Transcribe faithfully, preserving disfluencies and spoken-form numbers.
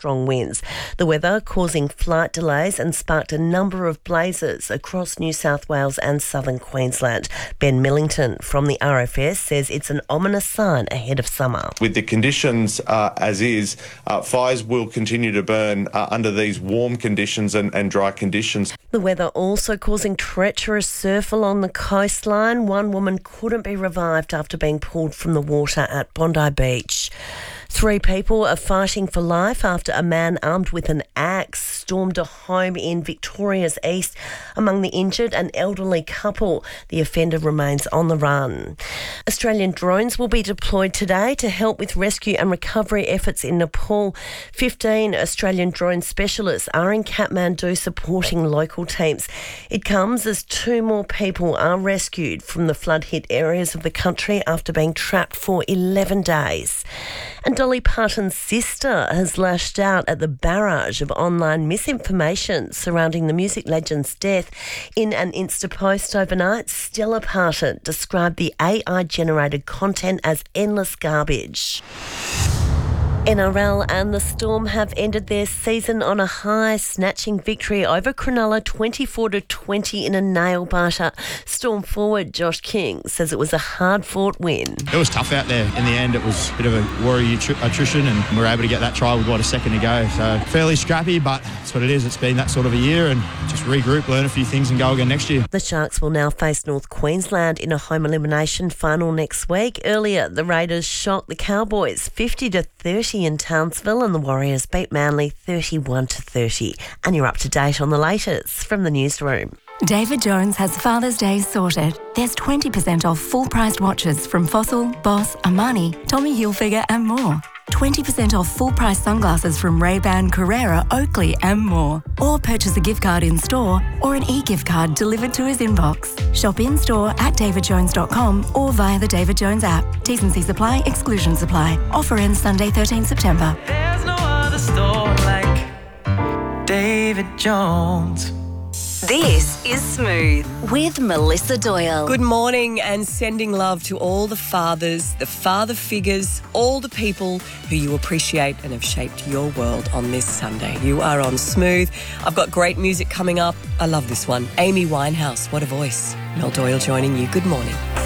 strong winds. The weather causing flight delays and sparked a number of blazes across New South Wales and southern Queensland. Ben Millington from the R F S says it's an ominous sign ahead of summer. With the conditions uh, as is, uh, fires will continue to burn uh, under these warm conditions and, and dry conditions. The weather also causing treacherous surf along the coastline. One woman couldn't be revived after being pulled from the water at Bondi Beach. Three people are fighting for life after a man armed with an axe stormed a home in Victoria's East. Among the injured, an elderly couple. The offender remains on the run. Australian drones will be deployed today to help with rescue and recovery efforts in Nepal. Fifteen Australian drone specialists are in Kathmandu supporting local teams. It comes as two more people are rescued from the flood-hit areas of the country after being trapped for eleven days. And Dolly Parton's sister has lashed out at the barrage of online misinformation surrounding the music legend's death. In an Insta post overnight, Stella Parton described the A I-generated content as endless garbage. N R L and the Storm have ended their season on a high, snatching victory over Cronulla twenty-four to twenty in a nail-biter. Storm forward Josh King says it was a hard-fought win. It was tough out there. In the end, it was a bit of a worry attrition, and we were able to get that try with, what, a second to go. So fairly scrappy, but that's what it is. It's been that sort of a year, and just regroup, learn a few things and go again next year. The Sharks will now face North Queensland in a home elimination final next week. Earlier, the Raiders shocked the Cowboys fifty to thirty in Townsville, and the Warriors beat Manly thirty-one to thirty. And you're up to date on the latest from the newsroom. David Jones has Father's Day sorted. There's twenty percent off full-priced watches from Fossil, Boss, Armani, Tommy Hilfiger and more. twenty percent off full-price sunglasses from Ray-Ban, Carrera, Oakley and more. Or purchase a gift card in-store or an e-gift card delivered to his inbox. Shop in-store at david jones dot com or via the David Jones app. T's and C's apply, exclusions apply. Offer ends Sunday, thirteenth September. There's no other store like David Jones. This is Smooth with Melissa Doyle. Good morning, and sending love to all the fathers, the father figures, all the people who you appreciate and have shaped your world on this Sunday. You are on Smooth. I've got great music coming up. I love this one. Amy Winehouse, what a voice. Mel Doyle joining you. Good morning.